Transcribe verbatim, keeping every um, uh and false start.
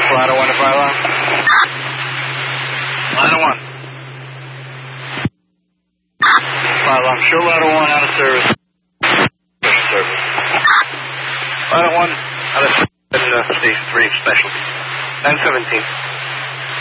Ladder one to Philo. Ladder one. Philo, I'm sure Ladder one out of service. Service. Ladder one out of service in uh, station three specialty. nine seventeen.